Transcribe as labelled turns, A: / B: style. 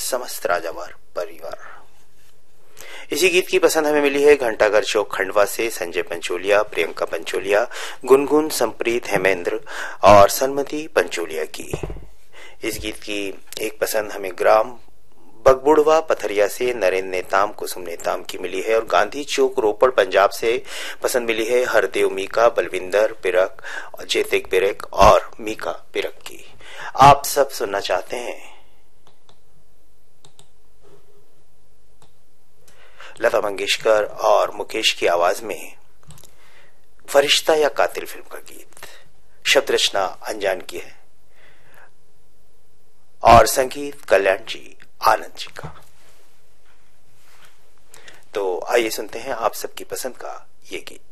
A: समस्त राजावार परिवार। इसी गीत की पसंद हमें मिली है घंटाघर चौक खंडवा से संजय पंचोलिया, प्रियंका पंचोलिया, गुनगुन, संप्रीत, हेमेंद्र और सन्मति पंचोलिया की। इस गीत की एक पसंद हमें ग्राम बगबुड़वा पथरिया से नरेंद्र नेताम, कुसुम नेताम की मिली है और गांधी चौक रोपड़ पंजाब से पसंद मिली है हरदेव मीका, बलविंदर पिरक, जेतिक बिरक और मीका पिरक की। आप सब सुनना चाहते हैं लता मंगेशकर और मुकेश की आवाज में फरिश्ता या कातिल फिल्म का गीत। शब्द रचना अनजान की है और संगीत कल्याण जी आनंद जी का। तो आइए सुनते हैं आप सबकी पसंद का ये गीत।